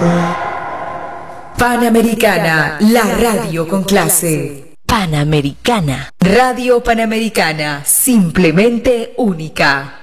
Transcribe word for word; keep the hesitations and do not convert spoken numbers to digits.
Panamericana, la radio con clase. Panamericana. Radio Panamericana, simplemente única.